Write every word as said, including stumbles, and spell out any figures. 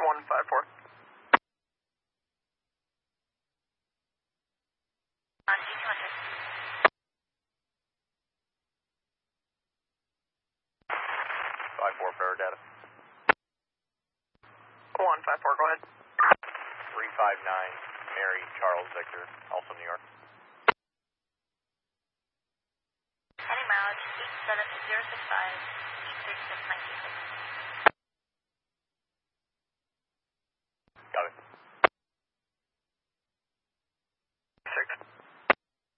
one five four. On G two hundred. five four, power data. one five four, go ahead. three five nine, Mary Charles Victor, also New York. Heading mileage eight seven zero six five.